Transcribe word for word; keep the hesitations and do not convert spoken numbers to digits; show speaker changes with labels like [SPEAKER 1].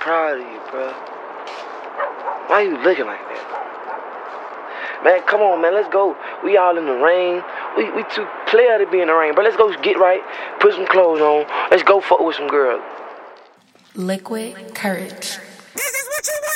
[SPEAKER 1] proud of you, bro. Why you looking like that? Man, come on, man. Let's go. We all in the rain. We we too player to be in the rain, but let's go get right. Put some clothes on. Let's go fuck with some girls.
[SPEAKER 2] Liquid Courage.